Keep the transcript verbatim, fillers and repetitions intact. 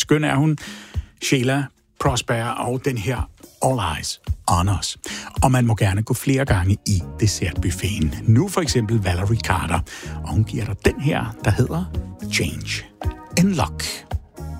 skøn er hun, Sheila Prosper og den her All Eyes on Us. Og man må gerne gå flere gange i dessertbuffeten. Nu for eksempel Valerie Carter, og hun giver dig den her, der hedder Change in Luck.